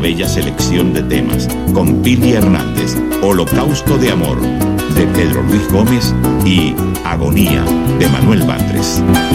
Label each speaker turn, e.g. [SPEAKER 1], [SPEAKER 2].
[SPEAKER 1] bella selección de temas, con Pili Hernández, Holocausto de Amor, de Pedro Luis Gómez, y Agonía, de Manuel Bandres.